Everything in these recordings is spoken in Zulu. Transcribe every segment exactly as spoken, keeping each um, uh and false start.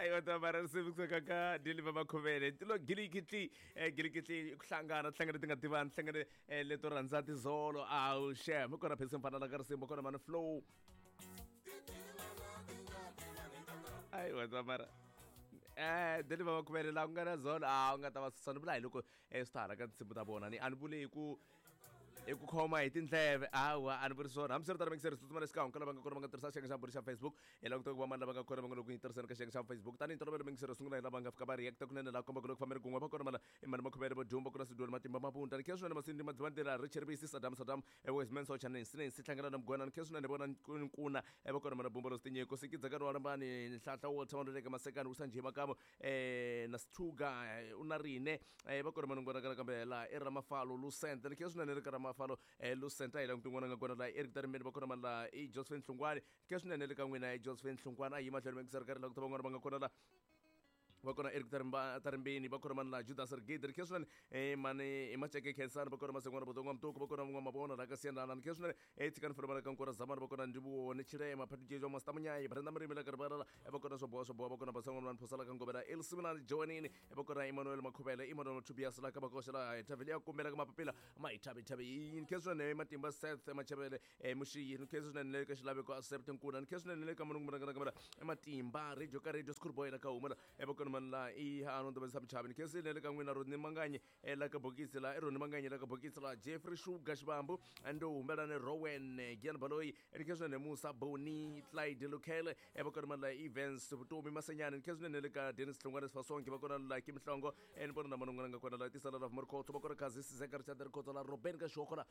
ayo tamara sibukusuka ka deliver makhuvele tilo gilikitli gilikitli kuhlangana hlangana tingadivani hlangana leto rhandza tizolo awu shem kona phesi mfana la ka risimbo kona mani flow ayo tamara eh deliver makhuvele la ku nga na zolo a u nga ta va susana vula hi loko switara ka tinsimu ta vona ni a ni vuli hi ku eku khoma hi tindleve awa a ni vuri swona hambiswiritano mi ngi se ri tsutsuma leswikan'we ka lava nga kona va nga tirhisa xiyenge xa mburi xa Facebook hi languta ku va mani lava nga kona va nga loko yi tirhisani ka xiyenge xa Facebook tanihi ntolovelo mi ngi se ri sungula hi lava nga fika va reacta kunene laha komba ku loko fambeni kun'we va kona mala i mani makhuvele vo jumba ku na sidweni matimba mapunda ni khe swinene masindi madzivantira richard bisi sadam sadam westman socha nensi nensi hlangana na mugwana ni khe swinene vona nkuna va kona mana bumba lositinyeko sikidza ka rwalambani nhlahla wo tshama loleka masekani usanje makamo eh na stuga una rine va kona mana ngwana kana kambe la i ramafalo lucente ni khe swinene ri ka ramafalo eh lucente hi languta n'wana nga kona la eric tarimeni va kona mana la i josephine hlungwane khe swinene le ka n'wina i josephine hlungwane a yi mahlweni mi ngi se ri karhi languta van'wana va nga kona la va kona eric tarimbeni va kona mani la judas rigidri khe swinene eh mani i maceke khensani va kona masengwana botonga mtuku va kona n'wa mavona la ka siyanana ni khe swinene eh tsikani fona vana ka nkora zamani va kona ndivuo ni chilema phati jejo mastamunyayi brenda mirimi la ka rivalala va kona swo boha swo boha va kona basangwana vani phosala ka ngobela elsimilani joanini va kona emmanuel makhuvele emmanuel tubias la ka va koxela thaveli ya kumbela ka mapapila ma hi thavi thavi ni khe swinene matimba seth machavele eh muxiyi ni khe swinene le ka xilaveko accept nkuna ni khe swinene le ka munhu muna kana matimba radio ka radio schoolboy la ka humela va kona mani la i hano ndo besa mchavi ni kesi le ka n'wina roni manganye la ka bokisi la roni manganye la ka bokisi la Jeffrey Sugar Xibambu ando humbela ne Rowan Gian Baloyi ni kesi ne Musa Boni Clyde Lukele va kona mani la events vutomi masenyana ni kesi ne le ka Dennis Hlongwane Sifasonke va kona la Kim Hlongo ni bona na manungwana nga kona la tisala la Markotso va kona kazisi Zekar Chader Kotso la Robin ka shokola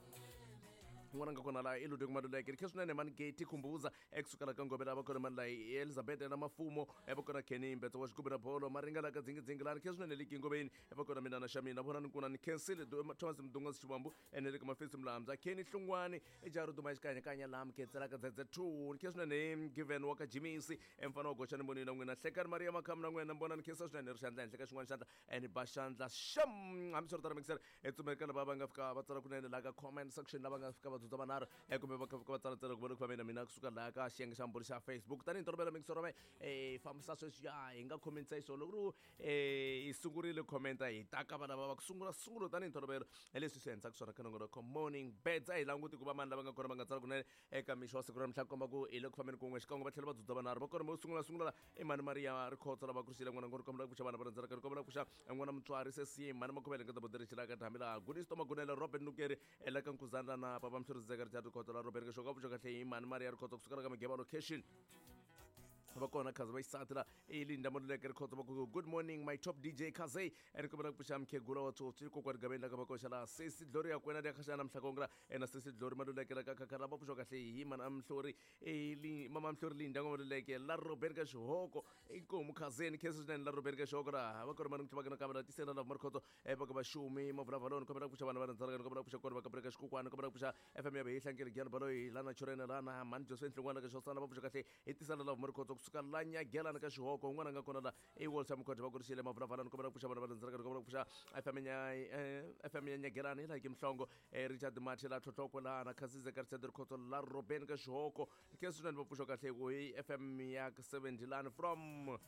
n'wana nga kona la ilude kumaluleke ni khe swinene mani gate khumbuza ekusukela ka ngobela va kona mani la elizabeth na mafumo va kona kenny mbetso wa xigubu na bolo maringala ka dzingidzingi la ni khe swinene le kingoveni va kona mina na xa mina vona ni kuna ni khensile thomas mdungas xivambu ene le ka mafisi mlamza kenny hlungwane ejaro duma xikanyakanya laha miketsela ka dzedze two ni khe swinene given wa ka jimisi emfana wa goxa ni vonini na n'wina hlekani maria makhamu na n'wena mbona ni khesa swinene ri xandla henhla ka xin'wana xandla ene ba xandla xam hambiswiritano mikisera etsumeka lava va nga fika va tsala kunene laha ka comment section lava nga fika dzudza vanharhu kumbe va va tsalatsala ku vona ku famena mina kusuka laha ka xiyenge xa mburi xa Facebook tanihi ntolovelo mi ngi sorome um fambisa sweswiya hi nga khomentisa hi swona loko ri um hi sungurile khomenta hi taka vana va va ku sungula sungulo tanihi ntolovelo hi leswi swi endlaka swona ka nongonoko morning beds a hi languti ku va mani lava nga kona va nga tsala kunene eka mixo wa siku ra mihla ku komba ku hi le ku fambeni kun'we xikan'we va tlhela va dzudza vanharhu va kona mo sungula sungula i mani maria rikhotso lava ku rixile n'wana ngo ri kombela ku xa vana va rhandzaka ri kombela ku xa n'wana mutswari sesi mani makhuvele nga ta bodirixilaka thambi laha gunisto magunela robert nukeri ela ka nkuzana na papa mhlurizeka ri jati rikhoto la robert ke shoka vuxo kahle hi mani maria rikhotso kusukela ka migeba location va kona khazi va xisati la i linda moluleke rikhotso va ku good morning my top D J Kaze eni kombela ku puxa mkhegula wa tsotsi kokwani gabeni la ka va koxa la sesi dlori ya kwena ya khaxana mhlakongela ena sesi dlori maluleke la ka kakhala va puxo kahle hi mani amhlori e mama mhlori linda ngo maluleke la robert ka xihoko inkomu khazeni khesi swinene la robert ka xihoko ra va kona mani kutlhivaka na kamera tisela la marikhoto va ka va xumi mavulavaloni kombela ku puxa vana va rhandzaka kombela ku puxa kona va ka breka xikukwana kombela ku puxa F M ya be hi hlankele Gian Baloyi lana chorena lana mani Josephine Hlungwane ka xosana va puxa kahle hi tisela la marikhoto kusuka la nyagelana ka xihoko un'wana nga kona la i Walter Mkhotho va ku rixile mavulavalani kombela ku puxa vana va rhandzaka kombela ku puxa F M ya F M ya nyagelana hi la ki mhlongo Richard Mathi la tlhotlhoko la na khasize ka ritshade rikhotso la Robin ka xihoko ke swinene va puxa kahle ku hi F M ya seventy lani from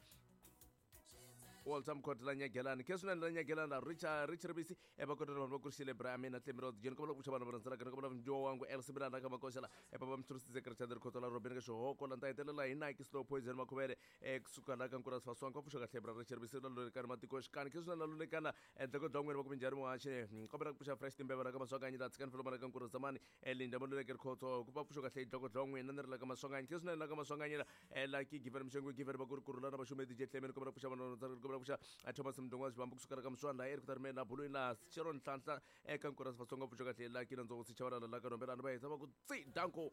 Walter Mkhotho la nyagelani ke swinene la nyagelani la richard richard bisi e va kona vanhu va ku rixile brahmi na tlemirod jeni kombela ku puxa vana va rhandzaka kombela njo wangu elsi milana ka makoxa la e papa mthurisise ka ritshade rikhotso la Robin ka xihoko la nta hetelela hi nike slow poison makhuvele e kusuka la ka nkura sifaswanka va puxa kahle bra richard bisi la lolekani matiko xikani ke swinene la lolekana endleko bya n'wina va ku minjhani muhaxe kombela ku puxa fresh timbeva la ka maswanganyi la tsikani filomana ka nkura zamani e linda mololeke rikhotso ku va puxa kahle dloko bya n'wina ni ri la ka maswanganyi ke swinene la ka maswanganyi la e la ki given mixengu given va ku ri kurulana va xume D J Clement kombela ku puxa vana kombela ku puxa Thomas Mdungwa Xivambu kusukela ka Mswana la Eric Tarimeni na Bulweni la Sharon Nhlanhla eka nkura sifasonga pfuxo kahle la kina ndzongo sichavala la ka nombelana va heta va ku tsi danko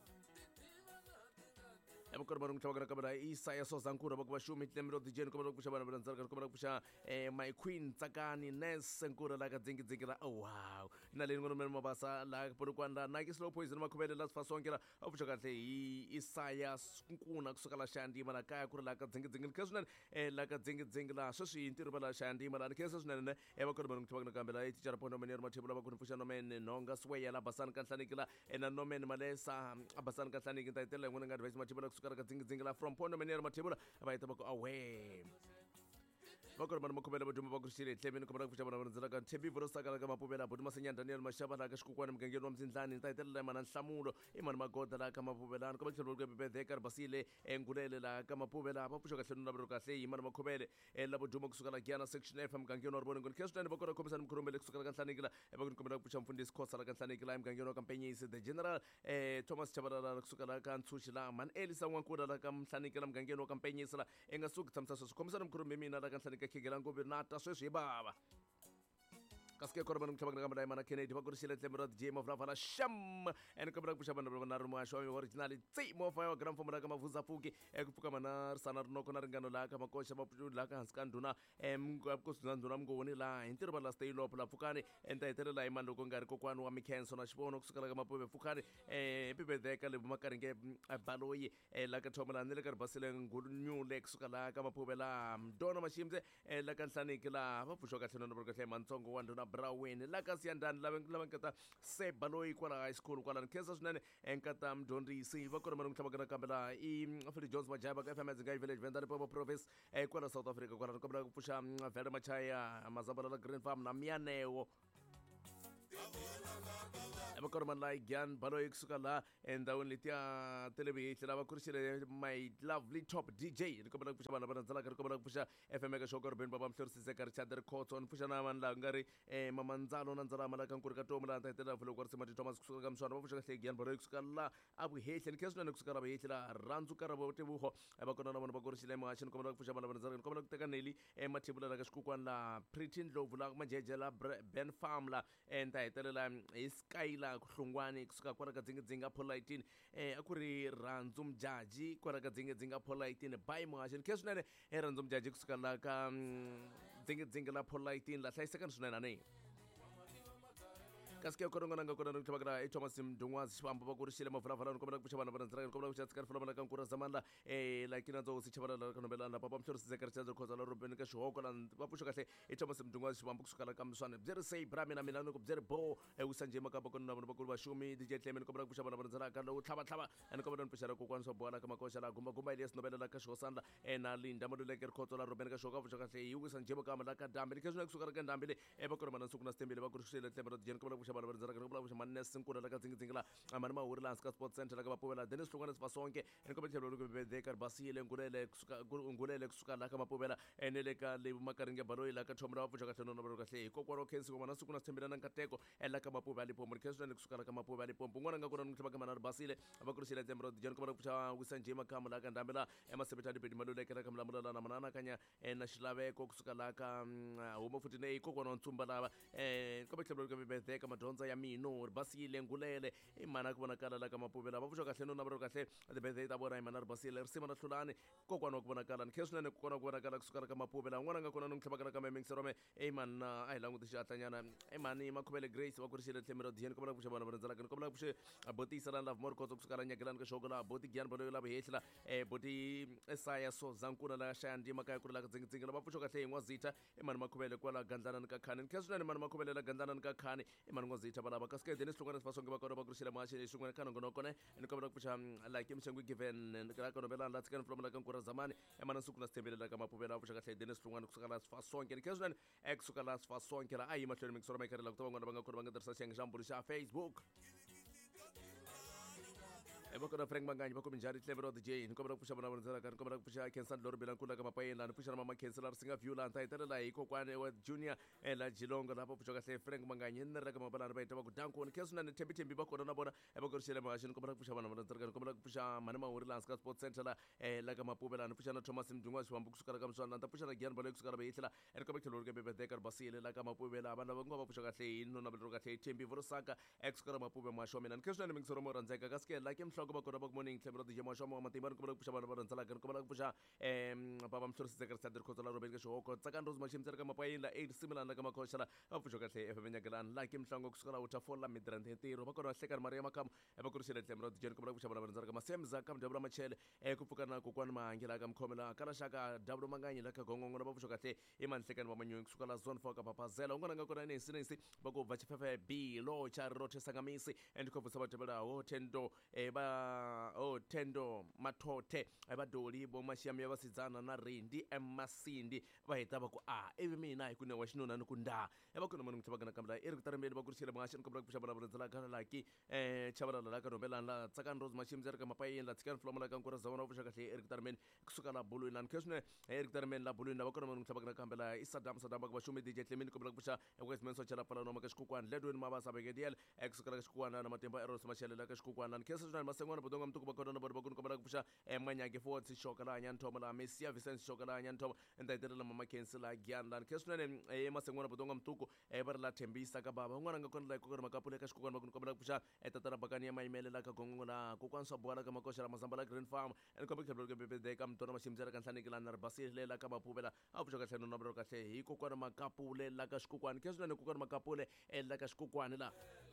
evukona mari ngihlabakana kamera isaya sozankura va ku va xumi tlemiro D J ni kombela ku puxa vana va landzaka ni kombela ku puxa my queen Tsakani Ness nkura la ka dzingidzingi la oh wow na le ngono mena mabasa la Polokwane na ke slow poison makhubele la sifasonke la avutsha kahle isaya nkuna kusuka la Shandima la kaya kuri la ka dzingidzingi khasuna la ka dzingidzingi la sweswi intirho va la Shandima la khesa swinene e va kona vanhu kuthwaka kambe la teacher pono meni mathebula va kuni pfuxa no men nonga sweya la basani ka hlaniki la ena no men malesa abasani ka hlaniki ta itela ngone nga advice mathebula kusuka ka dzingidzingi la from pono meni mathebula va ita va ko awe bakore bana makhobela badimo ba kushile tlebeni ko bara kushaba bana ndzela ka Thembi Vorosaka ka mapubela budi masenya Daniel Mashaba la ka xikukwana mgengeni wa Mzindlani ta itela mana nhlamulo i mani magoda la ka mapubela ko ba tlhelo ka bebede ka basile engulele la ka mapubela ba pfuxa ka tlhelo na bro kahle i mani makhobele la bodimo kusuka la Giana section F M mgengeni wa Riboni ngoni kheswa bakore khomisa mkhurumele kusuka ka Nhlanekila e ba kuni komela kupuxa mfundisi khosa la ka Nhlanekila mgengeni wa Kampenyisi the general eh Thomas Chabalala kusuka la ka Ntsushi la man Elisa Nwankula la ka Nhlanekila mgengeni wa Kampenyisi la engasuki tsamsa so khomisa mkhurumele mina la ka Nhlanekila khigela ngobe nata sweswi baba kaske korban mthabaka ngamba mana Kennedy bakurisile tlemro J mo fla sham en kabra kushabana bana rumo show original tsi mo fa gram fomra kama vuza fuki ekufuka mana sana rinoko na ringano la kama kosha bapu la ka hanskanduna em kusunduna mngoni la intiro bala stay lo la fukani enta itero la imando ko ngari kokwani wa Mikenso na shibono kusukala kama pobe fukani eh pibe deka le makaringe baloyi la ka thoma la nile ka basile ngulu new lex kusukala kama pobe la mdona mashimze la ka Nhlanekila ba pushoka tlheno no ka tlema ntsongo wa ndona Braweni la ka siyandani lava lava nkata se baloyi kwala high school kwala nkesa swinene enkata mdyondzisi va kona mani muthlabaka kambe la i Philly Jones Majaba ka F M Zingai village Vendani Popo province eh kwala South Africa kwala kombela ku pfuxa Vele Machaya Mazabala la Green Farm na Mianewo abakora man like Gyan baloyi kusuka la endawini letiya television lava kurisile my lovely top D J rikobela kupusha bana bana ndzala rikobela kupusha F M ka shokor ben baba mhlorisise ka Richard Cotton pusha na man la ngari eh mama ndzalo na ndzala mala ka nkuri ka tomu la ntaitela fulo ku risima Thomas kusuka ka mswana bapusha kahle Gyan baloyi kusuka la abu hehle nkesona ne kusuka la hehle la ranzu ka rabo tebuho abakona na bana bakurisile machine kobela kupusha bana bana ndzala kobela kuteka neli eh mathebula la ka xikukwana la Pretty Ndlovu la majeje la Ben Farm la entaitela la iskyla kuhlungwane kusuka kwala ka dzingidzinga politine eh akuri Ranzu Mjaji kwala ka dzingidzinga politine by machine keswinene eh Ranzu Mjaji kusuka la ka dzingidzinga la politine la hlayiseka swinene ne kaske korongana nga kona ntabakala e Thomas Mdungwazi xivambo va kurixile mavulavala ni kombela ku xavana va ndzira ni kombela ku xatsikana fulama ka nkura zamana eh like na zo si xavala la kombela na papa mhlorisise ka Richard khoza la Ruben ka xihoko la va pfuxa kahle e Thomas Mdungwazi xivambo kusuka la ka Mswane byeri sei brami na mina ni ku byeri bo e usanje maka bako na va ku va shumi D J Clement kombela ku xavana va ndzira ka lo tlhava tlhava ni kombela ni pfuxela ku kwana swa bola ka makosha la gumba gumba Elias Nobela la ka xihosandla e na Linda Moduleke khoza la Ruben ka xoka pfuxa kahle yi usanje maka la ka dambe ni keswi kusuka ka ndambile e va ku ri mana nsuku na stembele va ku rixile tlemero D J kombela ku xavana va ndzira ka kombela manne sinkula la ka dzingidzingi la amani mahuri la Hanska Sports Center la ka Mapuvela Dennis Hlungwane sifasonke enikobetlhelo lokubebede ka basile ngulele kusuka ngulele kusuka la ka Mapuvela enele ka le makaringe baloyi la ka thomra wa pfuxa ka tlheno no kahle hi kokwaro khensi ko mana siku na sithembelana nkateko la ka Mapuvela Limpopo kheswa ni kusuka la ka Mapuvela Limpopo ngwana nga kona ngithaba ka mana basile abakurisile tembro John ko pfuxa Wisanje makama la ka Ndambela emasebetani bedi maluleke la ka mlamulala na manana kanya na xilaveko kusuka la ka huma futhi ne kokwana ntsumba lava eh kobetlhelo lokubebede ka madonza ya mino basile ngulele imana ku vonakala la ka Mapuvela va pfuxa kahle no na varo kahle the birthday ta vona imana basile risima na hlulani kokwana ku vonakala ni kheswa ne kokwana ku vonakala kusuka ka Mapuvela n'wana nga kona no ntlhabaka ka Memingsirome imana a hi langutisi atlanyana imani makhubele Grace va kurisile tlemero D N ko vona ku xavana va ndzala ka ko vona ku xe botisa la love more khotso kusuka la nyagelani ka shogola boti Gyan baloyi la behla eh boti Esaya so zankuna la Shandi makaya ku la ka dzingidzingi la va pfuxa kahle n'wazitha imani makhubele kwala gandlana ka khani kheswa ne imani makhubele la gandlana ka khani imani n'wazitha balava kaske Dennis Hlungwane sifasonke va kona va kurisile machine xin'wana kana ngono kone ni kombela ku pfuxa like mshengu given ka kona bela la tsikana from la ka nkura zamani emana nsuku na sithembele la ka Mapuvela va pfuxa kahle Dennis Hlungwane kusuka la sifasonke ni kheswa ne kusuka la sifasonke la ayi mahlweni mikisoro mai karela ku tava n'wana va nga kona va nga tirhisa xiyenge xa mbulu xa Facebook ebakona Frank Manganyi bakho minjani Clever D J ni kombela ku pfuxa vana va ndzela ka ni kombela ku pfuxa Kensan Lori Bela nkula ka mapayeni ni pfuxa na mama Kensela Risinga View la nta itelela hi kokwane wa Junior la Jilongo lapho pfuxa kahle Frank Manganyi ni reka mabalana ba itava ku danko ni khesuna ni Thembi Thembi bakona na bona ebakorishile mahashi ni kombela ku pfuxa vana va ndzela ka ni kombela ku pfuxa mani mahuri la Hanska Sports Center la la ka Mapuvela ni pfuxa na Thomas Mdungwazi xivambo kusuka ka Mswana nta pfuxa na Gyan baloyi kusuka la behla ni kombela tlhelo ke bebede ka basile la ka Mapuvela vana va ngo va pfuxa kahle hi no na belo kahle Thembi Vorosaka ex ka Mapuvela mahasho mina ni khesuna ni mingisoro mo randzeka kaske like mhloko kuba kona good morning tlhemelo DJ Mashamo wa matimba kuba kupusha bana bana ntsala kuba kupusha em baba mhlosise ka tsadir khotla Robert ka shoko tsaka ndozi mashimtsera ka mapayila eight similar na ka makhoshela afusho kahle F M nyagelana like imhlango kusukela utafola midrand hetiro bakona hlekana Maria Makam ebakurushela tlhemelo DJ kuba kupusha bana bana ntsala ka masemza ka mdabula machele ekupfukana kokwana mahangela ka mkhomela kana shaka dablo manganyi la ka gongongo na bafusho kahle imanhlekana bamanyu kusukela zone four ka papazela ungana ngakona nesinisi bakubva chifefe B lo cha rothe sangamisi and kovusa batebela o tendo eba o tendo mathothe abadoli bomashiyami yabasidzana na rindi emasindi bahita baku a evi mina ikune washinona nokunda ebakona manu mthibakana kamla iri kutarembeli bakurushila mashini kubla kusha bana bana kana laki eh chabala la ka nombela la tsakan rose mashim zerka mapayin la tsikan flomala kan kura zawana busha kahle iri kutarembeli kusuka la bulu lan kesne iri kutarembeli la bulu na bakona manu mthibakana kamla isadam sadam bakubashumi D J Clemini kubla kusha ekwesmenso chala pala no makashkukwan ledwen mabasa begediel eksukala kashkukwana na matemba eros mashele la kashkukwana kesna masengwana bodonga mtuku bakona na bodobakun kubla kusha emanya ke forty shokala nyan thoma la mesia Vicente shokala nyan thoma ndaitela la mama kensela gyanda kesna ne e masengwana bodonga mtuku e bar la tembisa ka baba ngwana ngakona la kokona makapule kashkukwana bakun kubla kusha etatara bakani ya maimele la ka gongona kokwanso bwala ka makosha la mazambala green farm en ko bekhe bloke bebe ka mtona mashimzera kan hlani kila nar basile la ka mapubela apusha ka hlano na bro ka hle hi kokwana makapule la kashkukwana kesna ne kokwana makapule e la kashkukwana la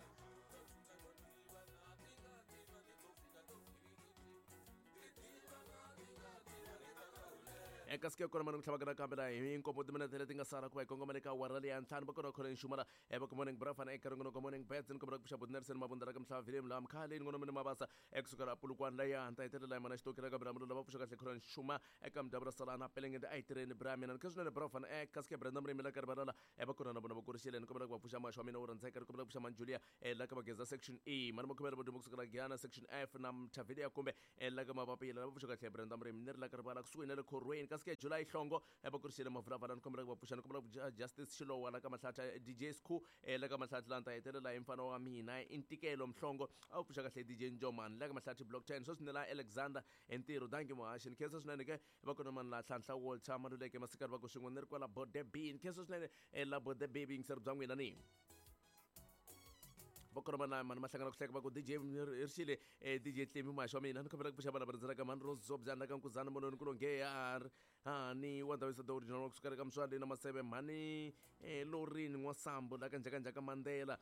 ekaske kona manu thabagana kambela inkombo dimana tele tinga sara kwa kongo maleka warali anthan bakona khona shumara eba komoning brafana ekarongo komoning betsen ko brakbusha budnersen mabundara kam sa film lam khale ngono mena mabasa eksukara pulukwan la ya anta tele la mana stokira ka bramulu la bapusha ka khona shuma ekam dabra salana pelenge de aitre ne bramina kasna brafana ekaske brandam remela karbala eba kona na bona bakurishile ko brakbusha ma shomina uran zaikar ko brakbusha manjulia ela ka bageza section E mana mokumela bodu muksukala gyana section F nam tavidia kumbe ela ka mapapi la bapusha ka brandam remner la karbala kusuina le korwen kaske July hlongo ebakurisile mavulavala nkomela bapushana komela justice shilo wala ka mahlata D J Sku ela ka mahlata lanta etela la imfano wa mina intikelo mhlongo awupusha kahle D J Njoman la ka mahlata block ten so sinela Alexander entiro danke moashin keso sinene ke ebakona man la hlanhla Walter maluleke masikari bakushingwe kwa la bode bean keso sinene ela bode baby ngiserbzangwe nani bakona mana mana mahlangana kuhleka baku D J irshile D J Tlemi masho mina nkomela kupusha bana bana ka man rozobzana kan kuzana mono kulonge yar hani wanda wisa dawri no kusukara kam swande na masebe mani lorin ngwasambo la kanja kanja ka Mandela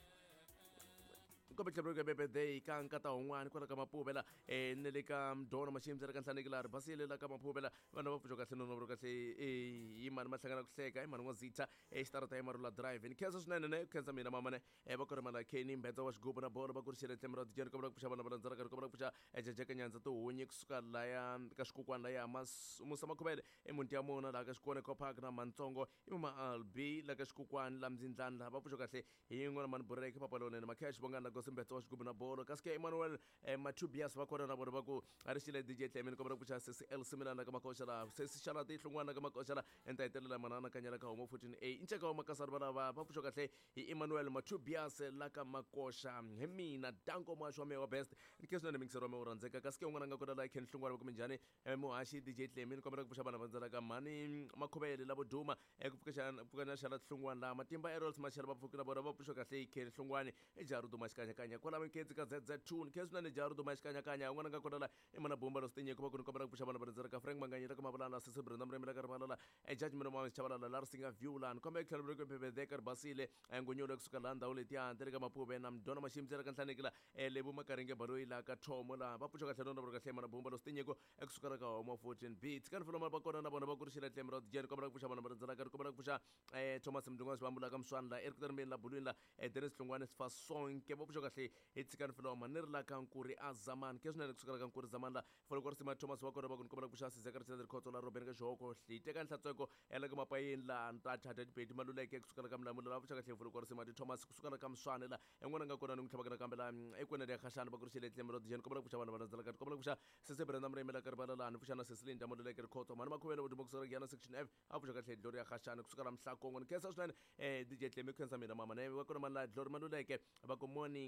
ko betlebro ke bebe day kan kata ongwani kwa ka mapubela e nele ka mdona mashimzera kan saneklar basile la ka mapubela bana bapujo ka seno no ka se e imani mahlangana kuhleka imani ngozitha e starta emarula drive in keso snene ne kenza mina mama ne e bakora mala keni mbetsa wa shigubu na bolo bakurishile temro dijeni ko bakupusha bana bana nzara ko bakupusha e jeje nyanza to honye kusuka la ya ka shikukwana la ya mas musama khubele e muntu ya mona la ka shikone ko park na mantsongo imama albi la ka shikukwana la mzindlana la bapujo kahle yingona man break papalone na makash bongana simbetsa washigubuna bolo kaske Emmanuel eh, Matubias bakona na bona baku arishile D J Clemini ko bakupusha C C L simina na kama koshara C C shala ti hlungwana kama koshara entaitela manana kanyala ka homo fourteen A inche ka makasar bana ba bapusho kahle Emmanuel Matubias la kama kosha hemina danko mashwa me wa best nkesona ne mixero me uranzeka kaske ungana ngakona like hlungwana kumenjani mo ashi D J Clemini ko bakupusha bana banzala ka mani makhubele labo duma ekufukashana fukana shala hlungwana la matimba errors mashala bapfukira bona bapusho kahle ke hlungwane ejaru duma shikanya kanya kola mkenzi ka Z Z two kesuna ne jaru duma shikanya kanya ngwana ngakona emana bomba lo stinye kuba kuno kabara kupusha bana banzara ka Frank manganyira kama bala sisi brandam remela karbala e judgment mo chabala la larsinga viewlan kome kalbre ko pepe dekar basile ngonyolo kusuka landa ule tia antereka mapube na mdona mashimzera kan thanekila e lebu makarenge baroi la ka thomo la bapusha ka tlhono bro ka tlema na bomba lo stinye ko ekusuka ka mo fourteen beats kan fuloma bakona na bona bakurishila tlemro jen kabara kupusha bana banzara ka kabara kupusha e Thomas Mdungwa sibambula kamswanla erkutermen la bulwin e Dennis Hlungwane sfason ke bapusha ka hle tsikan fuloma nirla kan kuri azaman kesuna ekusuka kan kuri zaman la folokor sima Thomas wakona bakun kabara kupusha sizakar tsedr khotso la Robben ka joko hlite kan hlatsweko ela ka mapayin la ntatha debate maluleke kusukela kamla mulala bapusha ka hle folokor sima Thomas kusukela kamswane la engona ngakona ngithabakana kambela ekwena de khashana bakurushile tlemro jen kabara kupusha bana banzara ka kabara kupusha sese brandam remela karbala la nfushana sesilinda maluleke khotso mana makhubela bodu bokusora yana section F apusha ka hle gloria khashana kusukela mhlakongoni kesa shlane eh D J Tlemi kwenza mina mama ne wakona mala glory maluleke bako morning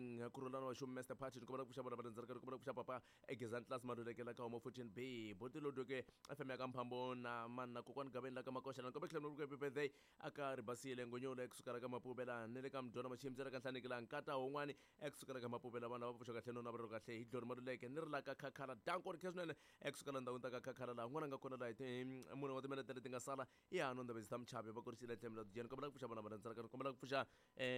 morning kurulana wa shum master party ko ku shabana bana nzarka ko ku shabapa egezan class maduleke la ka mo fourteen b botilo doke fm ya kamphambo na manna ko kon gabela ka makosha ko bekhlemno ku birthday aka ribasile ngonyola ekusukara ka mapubela nele ka mdona machimzera ka hlanekela nkata hongwane ekusukara ka mapubela bana ba bushoka hleno na baro ka hle hidlori maduleke nirla ka khakhala danko ri khesnene ekusukara ndawu ta ka khakhala la ngwana nga kona la muna wa timela tele tinga sala ya no ndabe zitamchabe bakurisile temla jen ko bala ku shabana bana nzarka ko bala ku pusha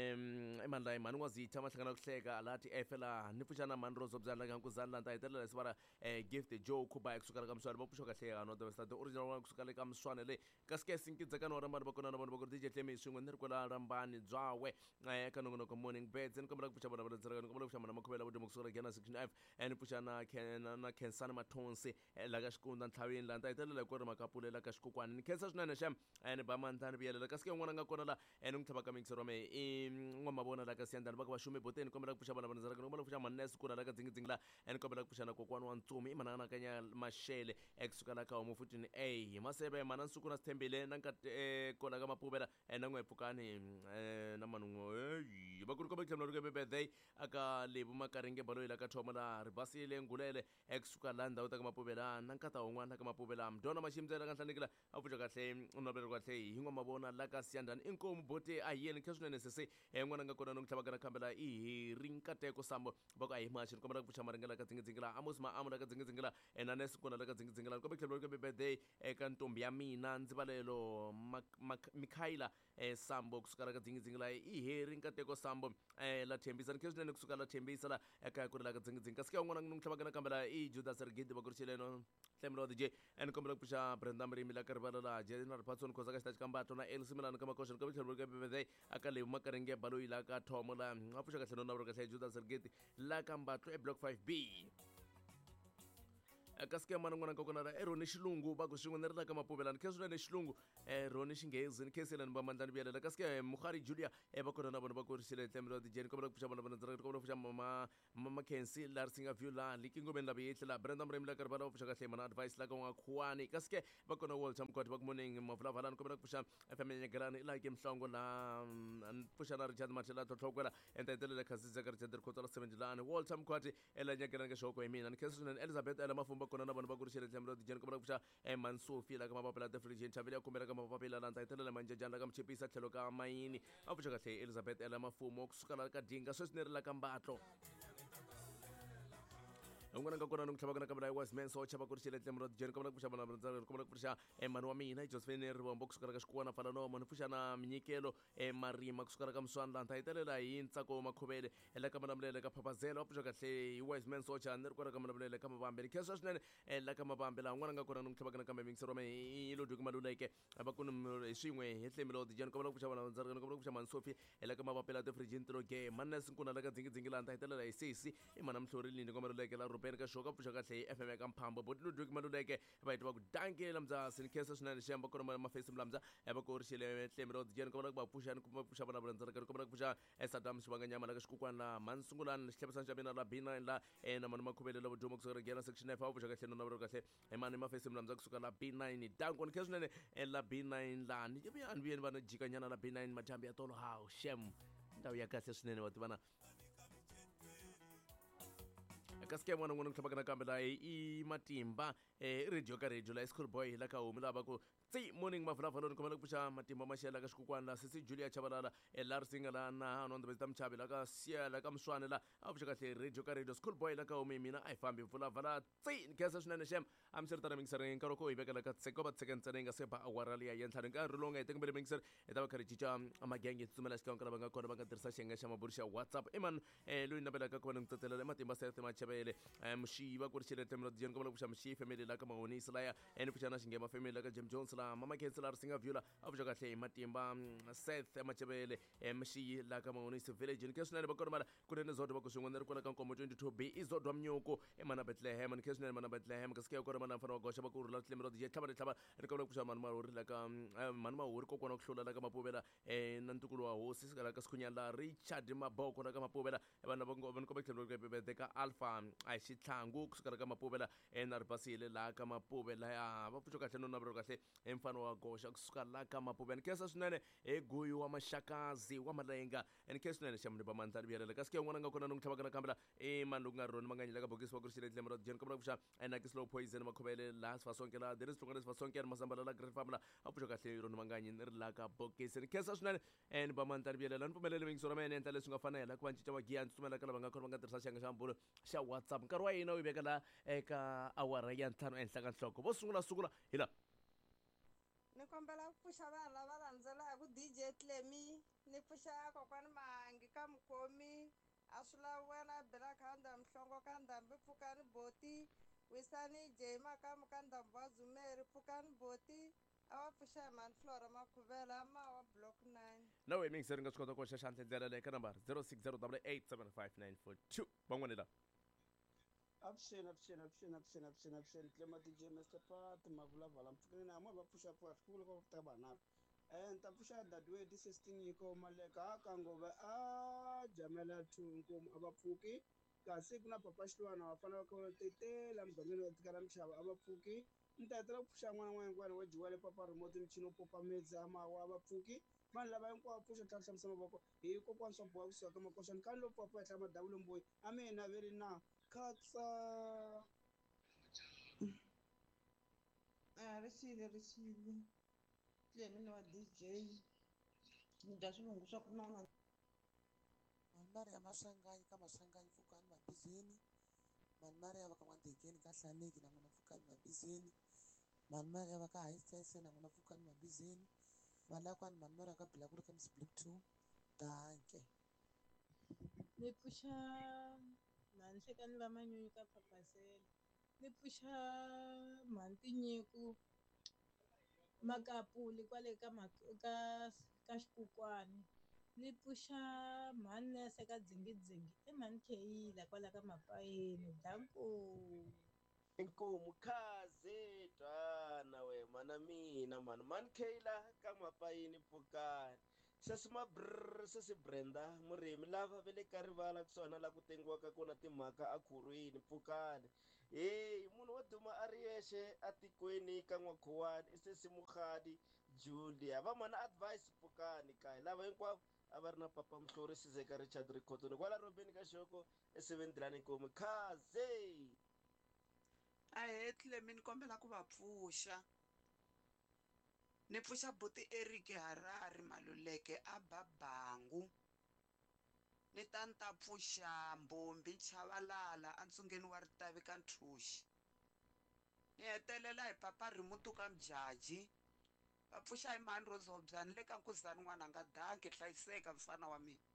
em imandla imani wazitha mahlangana kuhleka alathi efela nifushana mandro zobzala kankuzala nta itela lesibara eh gift joe kuba ekusukala kamswane bapusho kahle no the start original one kusukala kamswane le kaske sinkidza kana ora mari bakona na bakona dj tlemi swingwe nri kola rambani dzwawe eh kana ngono morning beds ni kombela kupusha bana bana nzarka ni kombela kupusha mana makhubela bodimo kusukala gena section five and pushana kena na kensana mathonse la ka xikunda ntlhavini la nta itela ko ri makapule la ka xikokwani ni khensa swinene shem and bamantani biyela kaske ngwana nga kona la and ngithaba ka mixer me ngomabona la ka siyandana baka bashume boteni kombela kupusha bana bana nzarka kombela kupusha manesi kuna la ka dzingizingla and kombela kupusha na kokwani wa ntsumi imanana kanya mashele ekusuka la ka mo futhi eh masebe mana nsuku na sithembele nanka kola ka mapubela nangwe pukani na manungo eh bakuru kobe klemlo ke birthday aka lebu makarenge balo ila ka thoma la ribasile ngulele ekusuka la ndawu ta ka mapubela nankata ongwana ka mapubela mdona mashimzela ka hlanekela afuja kahle unobelo kahle hingo mabona la ka siyandana inkomo bote ayeni khesune sese ngwana nga kona nokhlaba kana khambela i rinkateko sambo baka ayi machini kombela kupusha maringela ka dzingizingila amos ma amula ka dzingizingila ena nesikona la ka dzingizingila kobe khlelo ke birthday eka ntombi ya mina ndzibalelo Mikhaila eh sambo kusukala ka dzingizingila i heri nkateko sambo eh la thembisa nkesune kusukala thembisa la eka ku la ka dzingizingila sike ngwana nokhlaba kana khambela i Judas Rigidi bakurishileno hlemlo dj en kombela kupusha Brenda Mrimi la karibala la General Patson koza ka stage kambato na El Similano kama kosho kobe khlelo ke birthday aka le makarenge balo ila ka thomola apusha ka hleno na bro ka Judas Rigidi la kambato e block five b kaske mana ngwana kokona ra eroni xilungu ba ku swin'we ni ri la ka mapubelani kheswi ne xilungu roni xinghezi ni kheselani ba mandlani biyelela kaske mukhari Julia e ba kona na vona ba ku risile tlemelo di jeni kombela ku pfuxa vona vona ndzara kombela ku pfuxa mama mama Kensi la risinga view la likingomeni la beyetla la Brenda Mremi la karibala ku pfuxa kahle mana advice la ka nga khuani kaske ba kona Walter Mkwati ba ku morning mavulavalani kombela ku pfuxa family nyagelani la ke mhlongo la pfuxa na Richard Matlela tlotlokwela enta itelela khasiza ka Richard khotla sevenjilani Walter Mkwati ela nyagelani ka shoko emina ni kheswi Elizabeth ela mafumba kona na vona va ku rixele tlemelo di jeni kombela ku pfuxa Mansofi la ka mapapila the fridge chavile ya kumbela ka mapapila la nta itelela manjejana la ka mchipisa tlhelo ka mayini a pfuxa kahle Elizabeth ela mafumo kusuka la ka dinga sweswi ni ri la ka mbatlo ngwana nga kona nokhlaba kana kamela was man so chaba ku rixele tlemelo di jeni kombela ku pfuxa vona vona kombela ku pfuxa mani wa mina Josephine Rivombo kusuka ka xikwana fana no mani pfuxa na minyikelo marima kusuka ka mswana la nta itelela hi ntsako makhuvele ela ka manamulele ka phapazela pfuxa kahle wise man so cha ni ri kona ka manamulele ka mabambele kheswa swinene ela ka mabambela ngwana nga kona nokhlaba kana kamela mixer me i lo duku maluleke aba ku ni swin'we hi tlemelo di jeni kombela ku pfuxa vona ndzara kombela ku pfuxa Mansofi ela ka mapapila the fridge ntlo ge manna sinkuna la ka dzingidzingi la nta itelela hi sisi i mana mhlorili ni kombela leke la rupeni ka shoka pfuxa kahle F M ka mphambo botilo duku maluleke ba itwa ku dankela mza sinikesa swinene shemba kona ma face mlamza aba ku rixele tlemelo di jeni kombela ku ba pfuxa ni ku pfuxa vona vona ndzara kombela ku pfuxa Saddam Shibanganyama la ka xikukwana mansungulani xihlephisa xa mina la B nine la ena mani makhuvele la vudumo kusuka gena section F pfuxa kahle no na kahle emani ma face mlamza kusuka la B nine danko ni kheswinene la B nine la ni yebi anbiyeni vana jikanyana la B nine majambi ya tolo how shem ndawu ya kahle swinene wa tivana kaske mwana n'wana nhlaba kana kambe la i matimba eh radio ka radio la school boy la ka humi lava ku tsi morning mavulavaloni kombela ku pfuxa matimba maxela ka xikukwana la sisi Julia Chabalala la risinga la na no ndzi tamchabe la ka siya la ka mswane la a pfuxa kahle radio ka radio school boy la ka humi mina a hi fambi vulavala tsi nkesa swinene shem am sir tara mixer nkarhi ko ivekela ka tseko ba tseken tsene nga se ba awara le ya yentlhani nkarhi lowu nga heteki mbele mixer e ta va khari cica magenge tsutsumela xikan'we kana va nga kona va nga tirhisa xiyenge xa maburu xa WhatsApp eman loyi navelaka ku va ni ngitsatselela matimba sete machevele muxiva ku ri xile tlemelo di jeni kombela ku pfuxa muxi family la ka mahonisi laya eni pfuxa na xinghema family la ka Jim Jones la mama Kensi la risinga view la a pfuxa kahle hi matimba Seth machevele muxi la ka mahonisi village ni kheswinene va kona mara ku ri ni zodwa va ku swin'we ni ri kona ka nkombo twenty-two b i zodwa mnyuku emana Bethlehem ni kheswinene mana Bethlehem ka sike kona mana mfana wa goxa va ku ri la tlemelo di tlhava tlhava ni kombela ku pfuxa mani mahori la ka mani mahori kokwana ku hlula la ka mapuvela na ntukulu wa hosi la ka sikhunyana la Richard Maboko la ka mapuvela vana va ni kombela tlhelo ka bebete ka Alpha a xithlangu kusukela ka mapuvela na ribasile la ka mapuvela ya va pfuxa kahle no na kahle emfana wa goxa kusuka la ka Mapuveni khensa swinene hi Guyu wa Maxakazi wa Malenga and khensa swinene xa munhu ba mandla riviyelela kasi ke n'wana nga kona nongu tlhavaka na kambela i mani loku nga rona manganyela ka bokisi wa kurisile tlhelo ra jen kamera kuxa ena ke slow poison makhobele la sifasonke la there is tlongana sifasonke na masamba la green family a pfuxa kahle rona manganye ni ri la ka bokisi khensa swinene and ba mandla riviyelela ni pfumelele mingiso ra mina endla leswi nga fanela ku va cinca va giya ni tsutsumela ka lava nga khona va nga tirhisa xiyenge xa mbulo xa WhatsApp nkarhi wa hina wu veka la eka awara ya ntlhanu ehenhla ka nhloko vo sungula sungula hi la ni kombela ku pfuxa vanhu lava landzelaka D J Clemi ni pfuxa kokwani Mahangi ka Mukhomi a swi lavi wena bela khanda mhlongo ka ndhambi pfukani boti wisani Jema ka muka ndhambi wa Dzumeri pfukani boti a va pfuxa hi mani Flora Makhuvela ma wa block nine na we mingiseri nga swi kota ku hoxa xandla ndlela leyi ka nambara zero six zero eight eight seven five nine four two van'wani la Avuxeni avuxeni avuxeni avuxeni avuxeni avuxeni Clema D J Mister Pat mavulavala mpfukeni na mo va pfuxa pfuxa swikulu ko ta banana eh ni ta pfuxa dadwe di sixteen yiko maleka ka ngove a jamela thunku a va pfuki kasi ku na papa xilwana va fanele ku tetela mugangeni wa tikala mixava a va pfuki ni ta hetela ku pfuxa n'wana n'wana hinkwana wa jiwele papa remote michini wo popa medzi a mawa va pfuki vanhu lava hinkwavo pfuxa tlhela hlamisa mavoko hi kokwani swa boha kusuka ka makoxani khani lo papa etlha madawu lomboyi a mi hina veri na katsa a ri xile ri xile Clemi ni wa D J ni dya swilungu swa ku nona mani mari ya maswanganyi ka maswanganyi pfukani mabizeni mani mari ya va ka n'wadekeni ka hlaneki na n'wina pfukani mabizeni mani mari ya va ka haisese na n'wina pfukani mabizeni valakwani mani mari ya ka bila ku ri ka Miss Black two danke ni pfuxa mani hlekani va manyunyu ka Phapasela ni pfuxa mani Tinyiku Makapuli kwale ka ka ka Xikokwani ni pfuxa mani Nese ka Dzingidzingi i mani Kheyila kwala ka Mapayeni danko inkomu khaze twana we mana mina mani mani Kheyila ka Mapayeni pfukani sesima brr sesi Brenda murimi lava ve le ka rivala kusuhana la ku tengiwaka kona timhaka a khurwini pfukani heyi munhu wo duma a ri yexe atikweni ka N'wakhowani i sesi Mugadi Julia va mana advice pfukani kaya lava hinkwavo a va ri na papa Mhlori Sizeka Richard Rikhotoni kwala robeni ka Xoko eSevendlani Nkomi khaze a he Clemi ni kombela ku va pfuxa ni pfuxa buti Eric Harari Maluleke a Babangu ni ta ni ta pfuxa Mbombi Chavalala a ntsungeni wa Ritavi ka Nthuxi ni hetelela hi papa Rimutuka Mjaji va pfuxa hi mani Rozobyani le ka Nkuzani n'wana nga danki hlayiseka mfana wa mina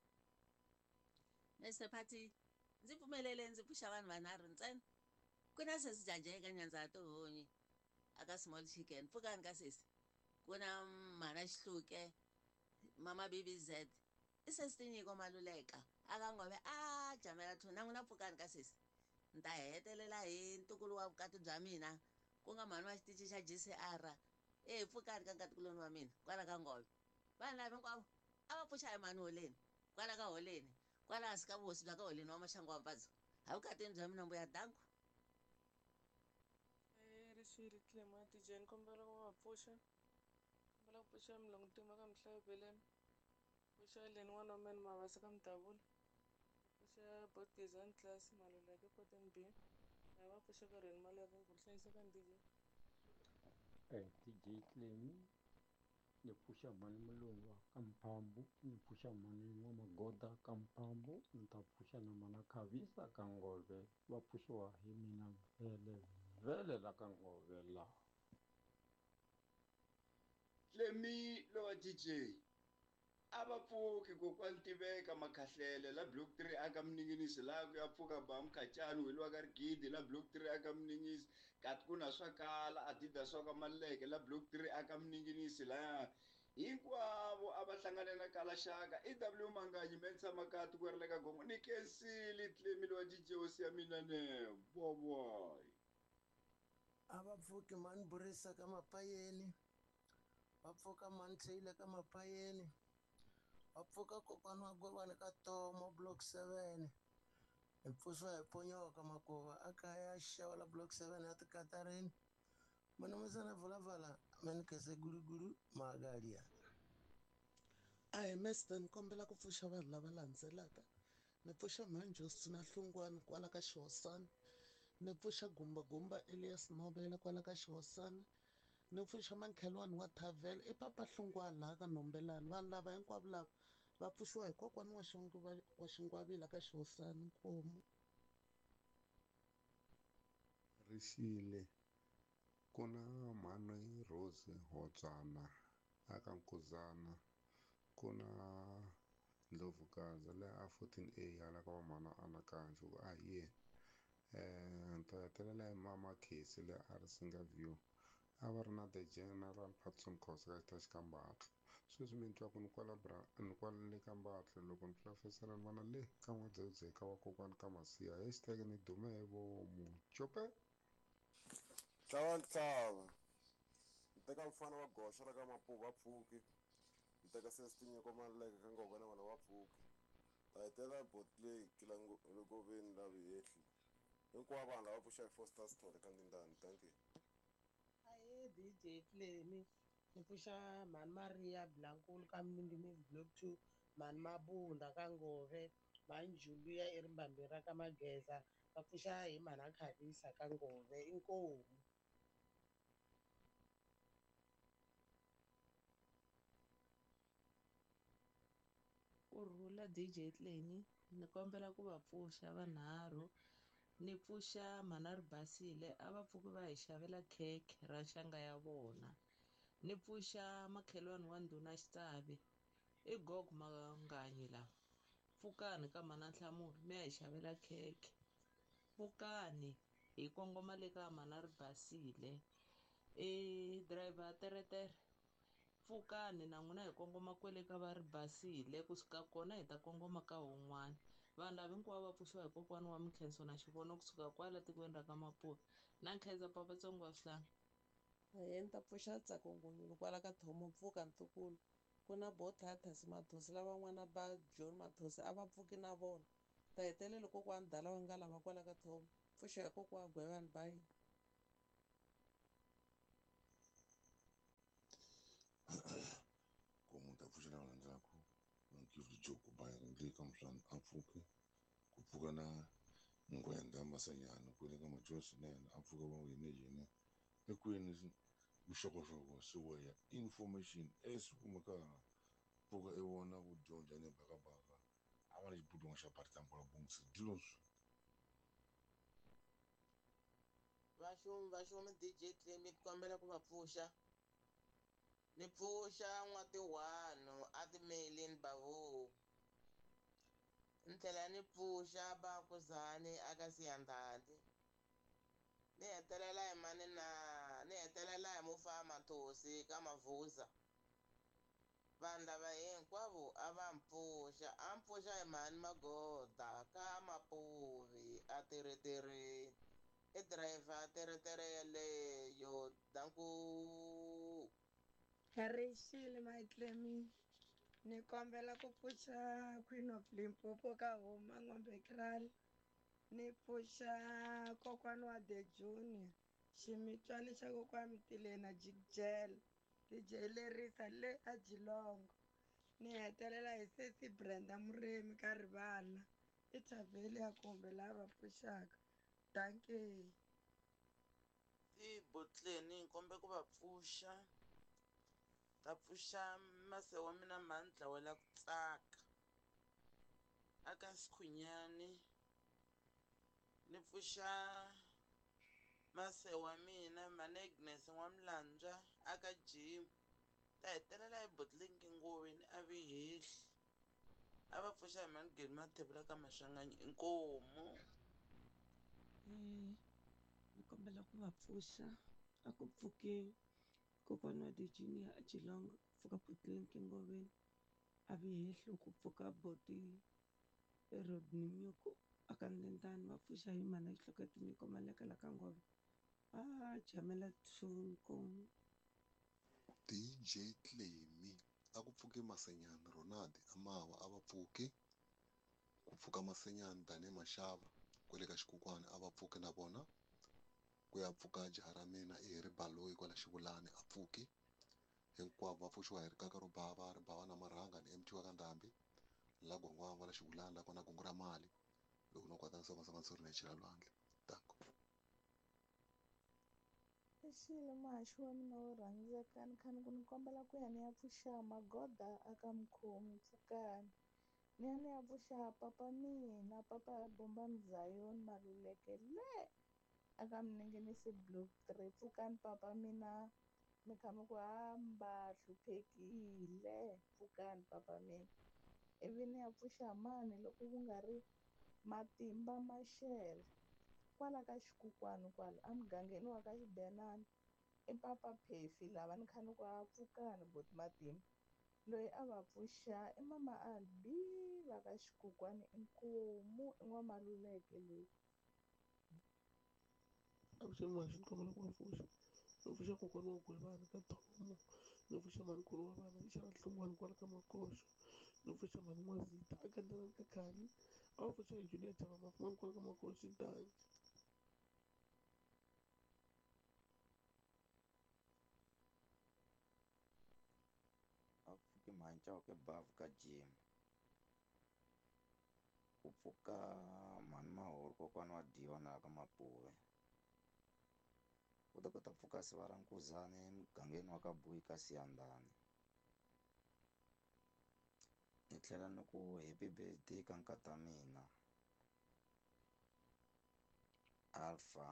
Mister Pati ndzi pfumelele ndzi pfuxa vanhu vanharhu ntsena ku na sesi Jaja eka Nyandza ya Tihunyi aka Small Chicken pfukani ka sesi ku na Mhana Xihluke mama B B Z i sesi Tinyiko Maluleka aka Ngove a jamela thu na n'wina pfukani ka sesi ni ta hetelela hi ntukulu wa vukati bya mina ku nga mhani wa xitichi xa G C R e pfukani ka nkatikuloni wa mina kwala ka Ngove vanhu lava hinkwavo a va pfuxa hi mani Holeni kwala ka Holeni kwala hansi ka vuhosi bya ka Holeni wa Maxangu wa Mpadzo ha vukatini bya mina mbuya danku ri xile Clema D J ni kombela ku va pfuxa kombela ku pfuxa Milongotima ka Mhlayo Belem pfuxa Leni n'wana wa mani Mabasa ka Mdavula pfuxa Botgezani Class Maluleke Port N B na va pfuxa ka Reni Maleka ku hlayiseka D J eh D J Clemi ni pfuxa mani Mulungwa ka Mphambu ni pfuxa mani N'wamagoda ka Mphambu ni ta pfuxa na mana Khavisa ka Ngove va pfuxiwa hi mina vele vele la ka Ngove la Clemi lo wa D J a va pfuki kokwani Tiveka Makhahlele la block three aka Mninginisi la ku ya pfuka ba Mkhacani weliwa ka Rigidi la block three aka Mninginisi kati ku na swakala Adidas swa ka Maluleke la block three aka Mninginisi la hinkwavo a va hlanganela kala Shaka E W Manganyi me tshama kati ku ri le ka gongo ni kensile Clemi lo wa D J hosi ya mina ne boboy a va pfuki mani Burisa ka Mapayeni va pfuka mani Taylor ka Mapayeni va pfuka kokwani wa Gwevani ka Tomo block seven hi pfuxiwa hi Ponyoka Makuva a kaya Xawa la block seven ya Tikatarini Mana masana vulavala mani kase guruguru magalia. a hi Master ni kombela ku pfuxa vanhu lava landzelaka ni pfuxa Manjos na Hlungwane kwala ka Xihosana ni pfuxa Gumbagumba Elias Novela kwala ka Xihosana ni pfuxa makhelwani wa Tavel i Papa Hlungwane laha ka Nombelani vanhu lava hinkwavo lava va pfuxiwa hi kokwani wa Xingwa wa Xingwavila ka Xihosana inkomu. Rixile ku na mhani Rose Hotswana aka Nkuzana, ku na Ndlovukazi leyi a fourteen A hala ka vamhana Anakanjo ku a hi yena. Um ni ta hetelela hi mama Casey leyi a ri Singaview a va ri na the General Patson Khosa ka xita xikambatla. Sweswi mi twa ku ni kwala bra ni kwala le ka Mbatla loko ni fika fesela ni vona le ka N'wadzedzeka ka vakokwani ka Masiya hashtag ni dume hi vomu chope. Ntlawa ntlawa ni teka mfana wa goxa ra ka Mapuva va Pfuki ni teka sesi tinyiko maleke ka ngoma na vana va Pfuki ta hetela botley kilangoveni lavi hehli hinkwavo vanhu lava pfuxa hi Foster Story ka Ndindani. Thank you. Aye D J Tlemi ni pfuxa mhani Maria Blankulu ka Mindimizi Block two, mhani Mabunda ka Ngove, mhani Julia erimbambini ra ka Mageza va pfuxa hi mhani Akhavisa ka Ngove inkomu. Kurhula D J Tlemi ni kombela ku va pfuxa vanharhu ni pfuxa mhana Ribasile a va pfuki va hi xavela khekhe ra nxanga ya vona ni pfuxa makhelwani wa ndhuna Xitavi i Gog Manganyi lawa pfukani ka mhana Nhlamulo mi ya hi xavela khekhe pfukani hi kongoma le ka mhana Ribasile i driver teretere pfukani na n'wina hi kongoma kwele ka va Ribasile kusuka kona hi ta kongoma ka wun'wana vanhu lava hinkwavo va pfuxiwa hi kokwani wa Mikhenso na Xivono kusuka kwala tikweni ra ka Mapuva na Nkhenza Papatsongo wa Swihlanga. Aye ni ta pfuxa Tsako Ngonyeni kwala ka Thomo Pfuka Ntukulu ku na Bothathas Mathosi lavan'wana va John Mathosi a va pfuki na vona ta hetelele kokwani Dala va nga lava kwala ka Thomo pfuxa hi kokwani Gwevani ba hina. Ku munhu ta pfuxa lava landzelaka Nkivuli Joke Baya le ka Muswana a pfuki ku pfuka na Ngwenda Masanyana kwele ka Majosi na yena a pfuka va wine yini ekwini vuxokoxoko swi ya information leswi kumekaka pfuka i vona ku dyondza ni bakabaka a va na xibudwana xa Phatlampola Bongisi diloswi. Vaxumi vaxumi D J Tlemi ni kombela ku va pfuxa ni pfuxa N'watiwanu a Timeleni Bavo ni tlhela ni pfuxa Bakuzani aka Siyandhani ni hetelela hi mani na ni hetelela hi Mufama Thosi ka Mavhuza vanhu lava hinkwavo a va mpfuxa a mpfuxa hi mhani Magoda ka Mapuvi a teretereni i driver teretere yeleyo danku. Rixile Maitlemi ni kombela ku pfuxa Queen of Limpopo ka Huma Ng'ombe Kral ni pfuxa kokwani wa The Junior ximitswani xa kokwani Mitileni na Jigjel D J Lerisa le a Jilongo ni hetelela hi sesi Brenda Muremi ka Rivala i Thavheli ya kumbe lava pfuxaka. Danke. I Botleni ni kombe ku va pfuxa ta pfuxa mase wa mina mhani Dlawela ku Tsaka aka Sikhujanyani ni pfuxa mase wa mina mhani Agnes N'wamlanbya aka Jim ta hetelela hi Botleni Nkoveni a Vihehli a va pfuxa hi mhani Gedi Mathebula ka Maswanganyi inkomu. Ni kombela ku va pfuxa a ku pfuki kokwani wa The Junior a Jilongo ku pfuka Botleni Nkoveni a Vihehli ku pfuka Boti Road Nyuku aka Ndindani va pfuxa hi mhani Xihloka Tinyiko Maleka la ka Ngove a Jamela Tshunku. D J Tlemi a ku pfuki Masenyana Ronald Amawa a va pfuki ku pfuka Masenyana Dane Mashava kwele ka Xikukwana a va pfuki na vona ku ya pfuka jaha ra mina i ri baloyi kwala Xivulani a pfuki hinkwavo va pfuxiwa hi rikaka ro bava ri bava na marhanga ni emchiwa ka ndhambi la gongwava la Xivulani la kona gungu ra mali loko no kwata nsangansanga ntshuri ni chela lwandle tanko Exile muhaxi wa mina wo rhandzeka ni khani ku ni kombela ku ya ni ya pfuxa Magoda aka Mkhomi Pfukani ni ya ni ya pfuxa papa mina papa ya Bombani Zion Maluleke le aka Mninginisi Block three Pfukani papa mina mi kha mi ku hamba hluphekile Pfukani papa mina ivi ni ya pfuxa mani loko ku nga ri Matimba Mashele kwala ka Xikokwani kwala a mugangeni wa ka Xibenani i papa Phefi lava ni kha ni ku ha Pfukani buti Matimba loyi a va pfuxa i mama Albi va ka Xikokwani inkomu i N'wamaluleke loyi avuxeni muhaxi ni kombela ku va pfuxa no pfuxa kokwana wa Gwevani ka Thomo no pfuxa manikulu wa vana i xava nhlongwani kwala ka Makoxo no pfuxa mani N'wazita a gandzelani ka Khani a va pfuxa hi Julia Chava mafumani kwala ka Makoxo Danyi a pfuki mhancawu ke bavu ka Jim ku pfuka mhani Mahoro kokwana wa Diva na ka Mapuve ku ta kota pfuka siva ra Nkuzani emugangeni wa ka Boyi ka Siyandhani ni tlhela ni ku happy birthday ka nkata mina Alpha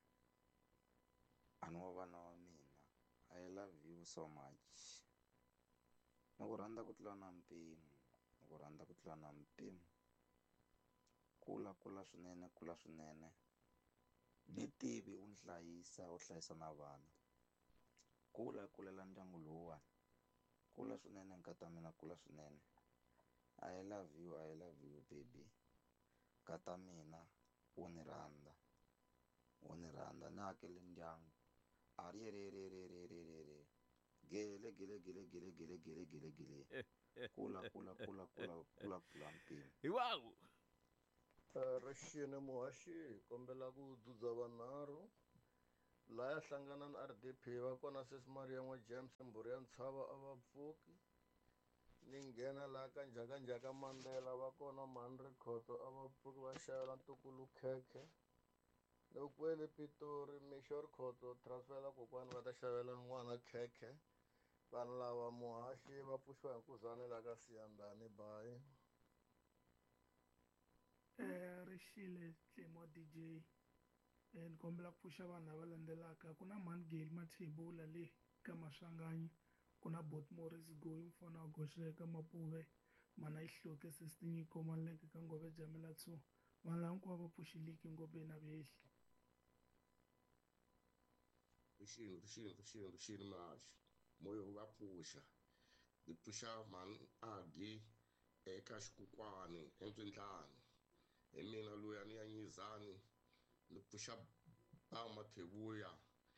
ani wa vana wa mina I love you so much ni ku rhandza ku tlula na mpimo ni ku rhandza ku tlula na mpimo kula kula swinene kula swinene ni tivi u ni hlayisa u hlayisa na vana kula kulela ndyangu lowuwani kula swinene nkata mina kula swinene I love you I love you baby nkata mina u ni rhandza u ni rhandza ni akele ndyangu a ri ye re re re re re re re gele gele gele gele gele gele gele gele kula kula kula kula kula kula mpimo wow Rixini muhaxi hi kombela ku dzudza vanharhu laya hlangana na R D P va kona Sis Maria N'wa James Mbhuri ya Ntshava a va pfuki ni nghena laha ka njhakanjhaka Mandela va kona mhani Rikhotso a va pfuki va xavela ntukulu khekhe loko kwele Pitori mixo Rikhotso transfela kokwani va ta xavela n'wana khekhe vanhu lava muhaxi va pfuxiwa hi Nkuzani laha ka Siyandhani bayi Rixile Tlemo D J ni kombela ku pfuxa vanhu lava landzelaka ku na mani Gail Mathebula le ka Maswanganyi ku na Bot Morris Goyi mfana wa Goxele ka Mapuve mana Ihloke Sister Nyiko Maluleke ka Ngove Jamela two vanhu lava hinkwavo va pfuxiliki ngopeni a vehli rixini rixini rixini rixini muhaxi moyo wu va pfuxa ni pfuxa mhani Adi eka Xikokwani eNdzindlani hi mina luya ni ya Nyizani ni pfuxa ba Mathebuya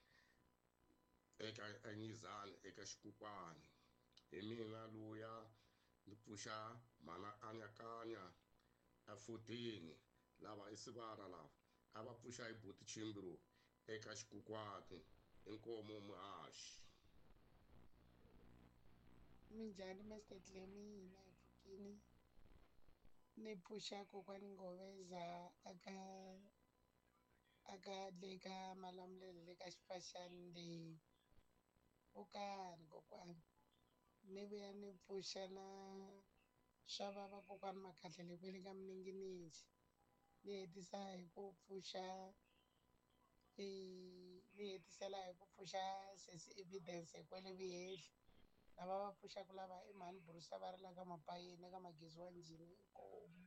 eka eNyizani eka Xikokwani hi mina luya ni pfuxa mhana Anakanya eFutini lava i Sivara lava a va pfuxa hi Buti Chimbro eka Xikokwani inkomu muhaxi minjhani Mister Tlemi hina hi pfukini ni pfuxa kokwani Ngoveza aka aka le ka Malamulele le ka Xifaxani le pfukani kokwani ni vuya ni pfuxa na swa vava kokwani Makhatlele kwele ka Mninginisi ni hetisa hi ku pfuxa ni hetisela hi ku pfuxa Sesi Evidence kwele Vihehli lava va pfuxaku lava i mhani Bruce va ri la ka Mapayeni eka Magezi wa Njhini inkomu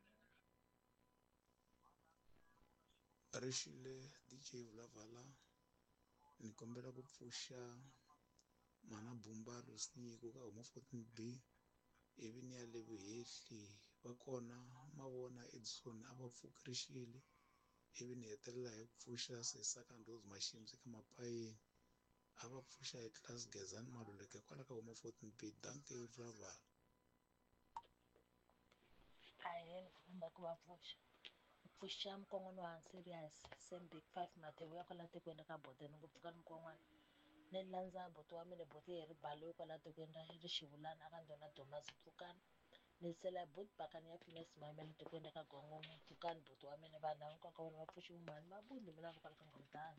Rixile D J Vulavala ni kombela ku pfuxa mana Bumbalo Snyiko ka huma fourteen B ivi ni ya le Vuhehli va kona Mavona Edson a va pfuki Rixile ivi ni hetelela hi ku pfuxa Sesaka Ndozi Maximzi ka Mapayeni a va pfuxa hi Class Gezani Maluleke kwala ka huma fourteen B danke Vulavala ahee ni kombela ku va pfuxa pfuxa mukon'wana wa serious Sam Big Five Mateo ya kwala tikweni ka Boteni ngopfu ka mukon'wana ni landza buti wa mina buti hi ribalo yo kwala tikweni ra ri Xivulana aka ndhuna Thomas Pfukani ni sela buti bakani ya Phineas Maimela tikweni ka Gongomo Pfukani buti wa mina vanhu lava nkoka vona va pfuxi mani mabundi mina va kwala ka Ngomtani.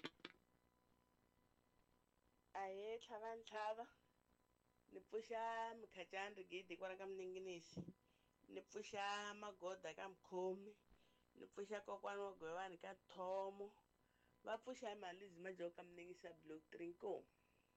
Ahee tlhava ni pfuxa Mukhacani Rigidi kwala ka Miningisi ni pfuxa Magoda ka Mukhomi ni pfuxa kokwani wa Gwevani ka Thomo va pfuxa hi Malizi Majawu ka Miningisi ya Block three inkomu.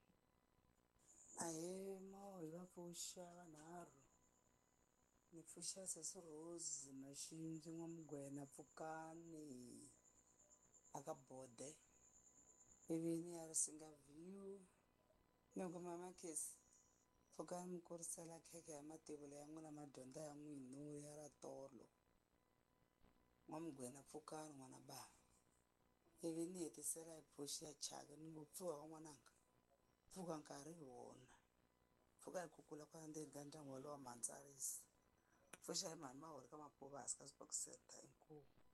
Ahee Maho hi va pfuxa vanharhu ni pfuxa Sesi Rose Maxindzi N'wamugwena Pfukani aka Bode ivi ni ya Risinga View ni kuma Makhesi Pfukani mi kurisela khekhe ya mativula ya n'wina madyondza ya n'winu ya ra tolo N'wamugwena Pfukani n'wana bava ivi ni hetisela hi pfuxa ya Chaka ni ngo pfuka wa n'wananga pfuka nkarhi hi wona pfuka hi kukula kwala ndzeni ka ndyangu walowa Mantsarisi pfuxa hi mhani Mahori ka Mapuva hansi ka Sport Center inkomu.